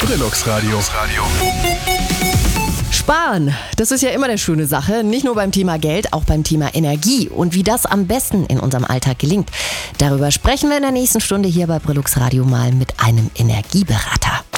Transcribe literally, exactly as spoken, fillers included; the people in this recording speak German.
Brillux Radio. Sparen, das ist ja immer eine schöne Sache, nicht nur beim Thema Geld, auch beim Thema Energie und wie das am besten in unserem Alltag gelingt. Darüber sprechen wir in der nächsten Stunde hier bei Brillux Radio mal mit einem Energieberater.